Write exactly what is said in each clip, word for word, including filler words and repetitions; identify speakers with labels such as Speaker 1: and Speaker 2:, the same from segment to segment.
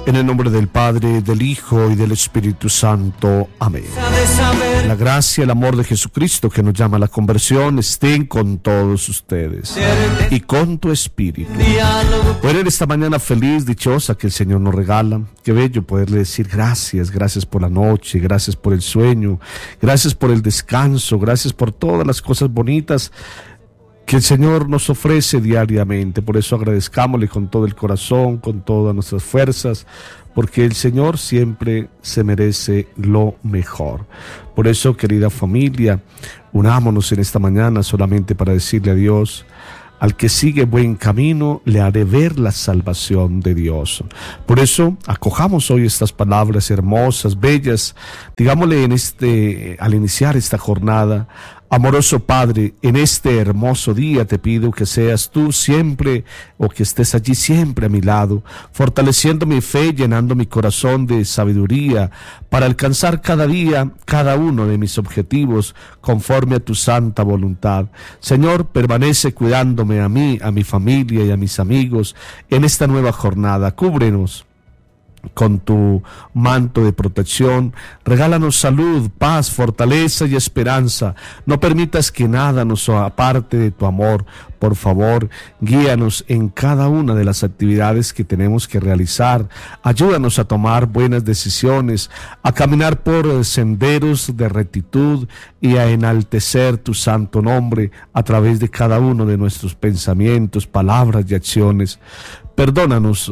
Speaker 1: En el nombre del Padre, del Hijo y del Espíritu Santo. Amén. La gracia y el amor de Jesucristo, que nos llama a la conversión, estén con todos ustedes y con tu espíritu. Poder esta mañana feliz, dichosa que el Señor nos regala. Qué bello poderle decir gracias, gracias por la noche, gracias por el sueño, gracias por el descanso, gracias por todas las cosas bonitas que el Señor nos ofrece diariamente. Por eso agradezcámosle con todo el corazón, con todas nuestras fuerzas, porque el Señor siempre se merece lo mejor. Por eso, querida familia, unámonos en esta mañana solamente para decirle a Dios: al que sigue buen camino, le haré ver la salvación de Dios. Por eso, acojamos hoy estas palabras hermosas, bellas, digámosle en este, al iniciar esta jornada: amoroso Padre, en este hermoso día te pido que seas tú siempre, o que estés allí siempre a mi lado, fortaleciendo mi fe, llenando mi corazón de sabiduría, para alcanzar cada día, cada uno de mis objetivos, conforme a tu santa voluntad. Señor, permanece cuidándome a mí, a mi familia y a mis amigos en esta nueva jornada. Cúbrenos con tu manto de protección, regálanos salud, paz, fortaleza y esperanza. No permitas que nada nos aparte de tu amor. Por favor, guíanos en cada una de las actividades que tenemos que realizar. Ayúdanos a tomar buenas decisiones, a caminar por senderos de rectitud y a enaltecer tu santo nombre a través de cada uno de nuestros pensamientos, palabras y acciones. Perdónanos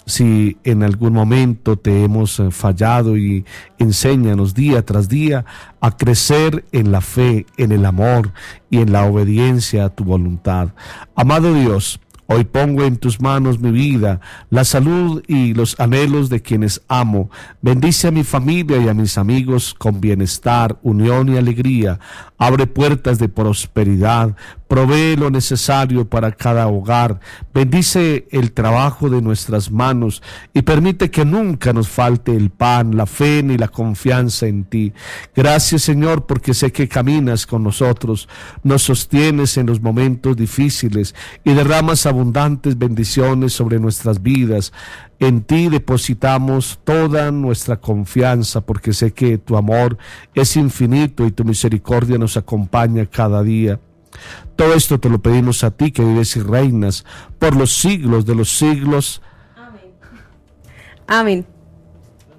Speaker 1: si en algún momento te hemos fallado, y enséñanos día tras día a crecer en la fe, en el amor y en la obediencia a tu voluntad. Amado Dios, hoy pongo en tus manos mi vida, la salud y los anhelos de quienes amo. Bendice a mi familia y a mis amigos con bienestar, unión y alegría. Abre puertas de prosperidad. Provee lo necesario para cada hogar. Bendice el trabajo de nuestras manos y permite que nunca nos falte el pan, la fe ni la confianza en ti. Gracias, Señor, porque sé que caminas con nosotros, nos sostienes en los momentos difíciles y derramas abundantes bendiciones sobre nuestras vidas. En ti depositamos toda nuestra confianza, porque sé que tu amor es infinito y tu misericordia nos acompaña cada día. Todo esto te lo pedimos a ti, que vives y reinas por los siglos de los siglos.
Speaker 2: Amén. Amén.